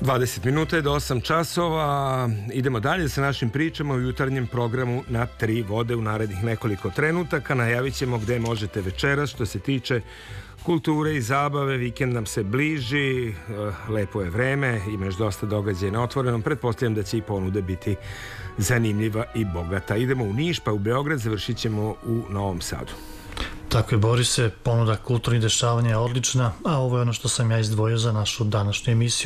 20 minuta je do 8 časova. Idemo dalje sa našim pričama u jutarnjem programu Na tri vode u narednih nekoliko trenutaka. Najavit ćemo gde možete večeras što se tiče kulture i zabave. Vikend nam se bliži, lepo je vreme, ima još dosta događaja na otvorenom. Pretpostavljam da će i ponuda biti zanimljiva i bogata. Idemo u Niš, pa u Beograd, završit ćemo u Novom Sadu. Tako je, Borise, ponuda kulturnih dešavanja je odlična, a ovo je ono što sam ja izdvojio za našu današnju emisiju.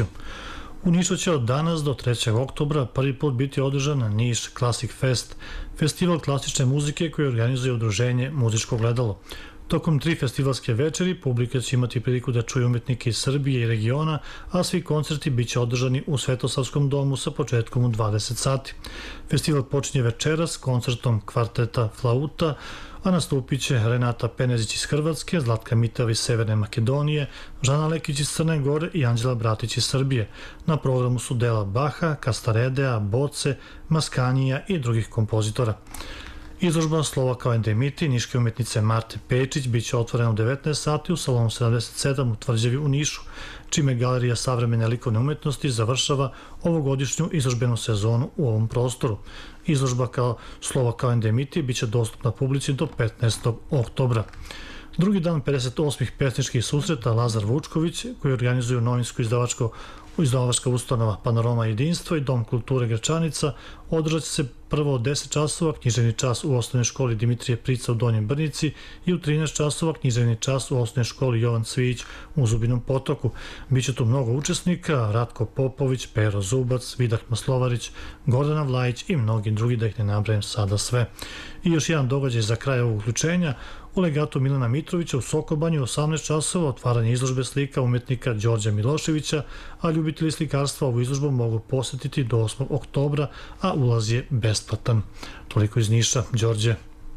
U Nišu će od danas do 3. oktobra prvi put biti održan Niš Classic Fest, festival klasične muzike koji organizuje udruženje Muzičko gledalo. Tokom 3 festivalske večeri publika će imati priliku da čuje umetnike iz Srbije i regiona, a svi koncerti bit će održani u Svetosavskom domu sa početkom u 20 sati. Festival počinje večeras koncertom kvarteta Flauta, a nastupit će Renata Penezić iz Hrvatske, Zlatka Mitav iz Severne Makedonije, Žana Lekić iz Crne Gore i Anđela Bratić iz Srbije. Na programu su dela Baha, Kastaredea, Boce, Maskanija i drugih kompozitora. Izložba Slova kao endemiti niške umetnice Marte Pečić bit će otvorena u 19 sati u salonu 77 u Tvrđavi u Nišu, čime Galerija savremene likovne umetnosti završava ovogodišnju izložbenu sezonu u ovom prostoru. Izložba kao Slova kao endemiti bit će dostupna publici do 15. oktobra. Drugi dan 58. pesničkih susreta Lazar Vučković, koji organizuju novinsko-izdavačka ustanova Panorama jedinstvo i Dom kulture Gračanica, održat će se prvo od 10 časova književni čas u osnovnoj školi Dimitrije Prica u Donjem Brnjici i u 13 časova književni čas u osnovnoj školi Jovan Cvijić u Zubinom Potoku. Biće tu mnogo učesnika: Ratko Popović, Pero Zubac, Vidah Maslovarić, Gordana Vlajić i mnogi drugi, da ih ne nabrajam sada sve. I još jedan događaj za kraj ovog uključenja: u legatu Milana Mitrovića u Sokobanju u 18 časova otvaranje izložbe slika umetnika Đorđa Miloševića, a ljubitelji slikarstva ovu izložbu mogu posetiti do 8. oktobra, a ulaz je besplatan. Toliko iz Niša, Đorđe.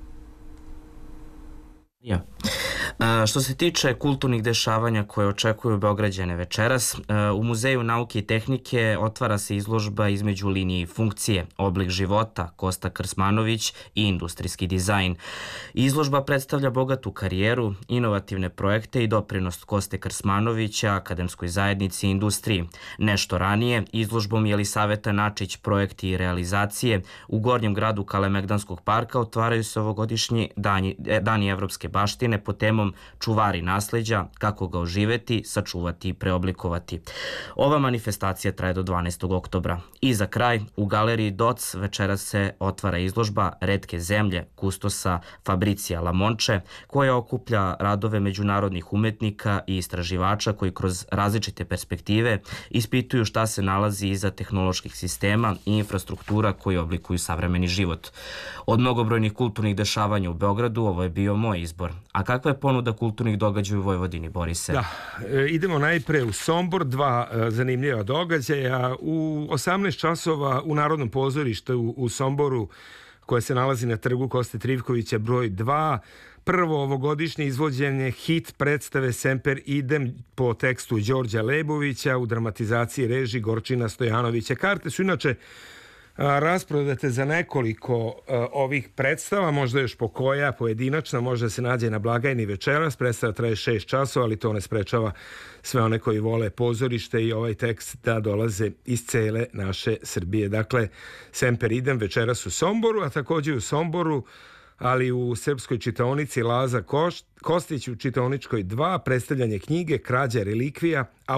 Ja. Što se tiče kulturnih dešavanja koje očekuju Beograđane večeras, u Muzeju nauke i tehnike otvara se izložba Između linije i funkcije, oblik života, Kosta Krsmanović i industrijski dizajn. Izložba predstavlja bogatu karijeru, inovativne projekte i doprinos Koste Krsmanovića akademskoj zajednici i industriji. Nešto ranije, izložbom Jelisaveta Načić projekti i realizacije u gornjem gradu Kalemegdanskog parka otvaraju se ovogodišnji dani evropske baštine pod temom Čuvari nasleđa, kako ga oživeti, sačuvati i preoblikovati. Ova manifestacija traje do 12. oktobra. I za kraj, u galeriji Doc večeras se otvara izložba Retke zemlje kustosa Fabricija Lamonče, koja okuplja radove međunarodnih umetnika i istraživača koji kroz različite perspektive ispituju šta se nalazi iza tehnoloških sistema i infrastruktura koji oblikuju savremeni život. Od mnogobrojnih kulturnih dešavanja u Beogradu ovo je bio moj izbor. A kakva je ponuda kulturnih događaja u Vojvodini, Borise? Da, idemo najpre u Sombor, 2 zanimljiva događaja. U 18 časova u Narodnom pozorištu u Somboru, koje se nalazi na trgu Koste Trivkovića broj 2, prvo ovogodišnje izvođenje hit predstave Semper idem po tekstu Đorđa Lebovića u dramatizaciji režiji Gorčina Stojanovića. Karte su inače rasprodate za nekoliko ovih predstava, možda još po koja pojedinačna, možda se nađe na blagajni večeras. Predstava traje 6 časova, ali to ne sprečava sve one koji vole pozorište i ovaj tekst da dolaze iz cele naše Srbije. Dakle, Semper idem večeras u Somboru, a također u Somboru, ali u srpskoj čitaonici Laza Kostić u čitaoničkoj 2, predstavljanje knjige Krađa relikvija,